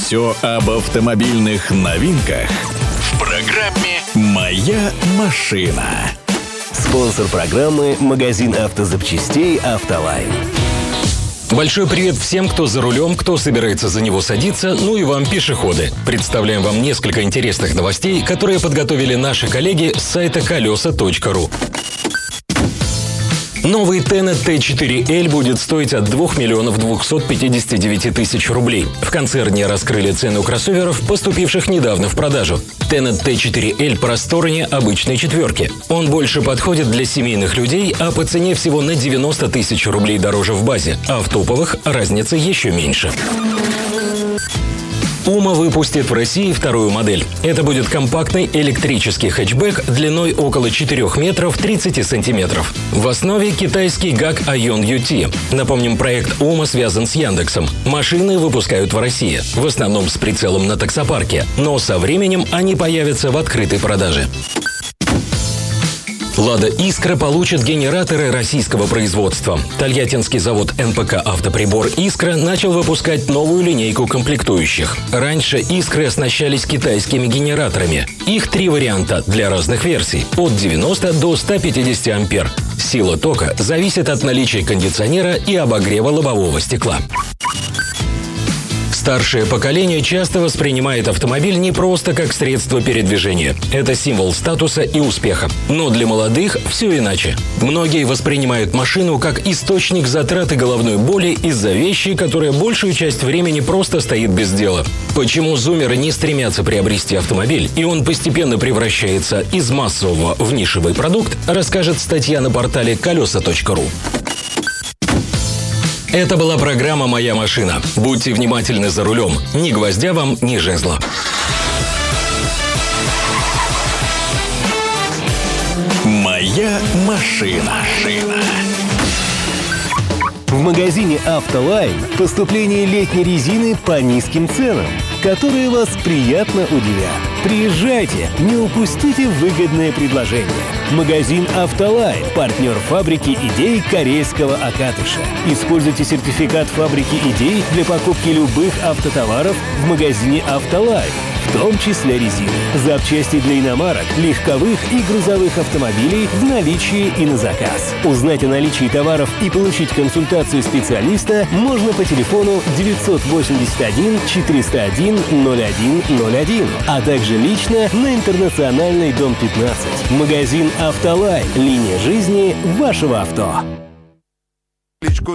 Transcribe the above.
Все об автомобильных новинках в программе «Моя машина». Спонсор программы – магазин автозапчастей «Автолайн». Большой привет всем, кто за рулем, кто собирается за него садиться, ну и вам, пешеходы. Представляем вам несколько интересных новостей, которые подготовили наши коллеги с сайта колеса.ру. Новый Tenet T4L будет стоить от 2 миллионов 259 тысяч рублей. В концерне раскрыли цену кроссоверов, поступивших недавно в продажу. Tenet T4L просторнее обычной четверки. Он больше подходит для семейных людей, а по цене всего на 90 тысяч рублей дороже в базе, а в топовых разница еще меньше. Puma выпустит в России вторую модель. Это будет компактный электрический хэтчбэк длиной около 4 метров 30 сантиметров. В основе китайский GAC Aion UT. Напомним, проект Puma связан с Яндексом. Машины выпускают в России, в основном с прицелом на таксопарке, но со временем они появятся в открытой продаже. «Лада Искра» получит генераторы российского производства. Тольяттинский завод НПК «Автоприбор Искра» начал выпускать новую линейку комплектующих. Раньше «Искры» оснащались китайскими генераторами. Их 3 варианта для разных версий – от 90 до 150 ампер. Сила тока зависит от наличия кондиционера и обогрева лобового стекла. Старшее поколение часто воспринимает автомобиль не просто как средство передвижения. Это символ статуса и успеха. Но для молодых все иначе. Многие воспринимают машину как источник затрат и головной боли из-за вещи, которая большую часть времени просто стоит без дела. Почему зумеры не стремятся приобрести автомобиль, и он постепенно превращается из массового в нишевый продукт, расскажет статья на портале колеса.ру. Это была программа «Моя машина». Будьте внимательны за рулем. Ни гвоздя вам, ни жезла. «Моя машина». В магазине «Автолайн» поступление летней резины по низким ценам, которые вас приятно удивят. Приезжайте, не упустите выгодное предложение. Магазин «Автолайн» – партнер фабрики идей Карельского Акатыша. Используйте сертификат фабрики идей для покупки любых автотоваров в магазине «Автолайн», в том числе резины. Запчасти для иномарок, легковых и грузовых автомобилей в наличии и на заказ. Узнать о наличии товаров и получить консультацию специалиста можно по телефону 981 401 0101, а также лично на Интернациональный, дом 15. Магазин «Автолайн». Линия жизни вашего авто.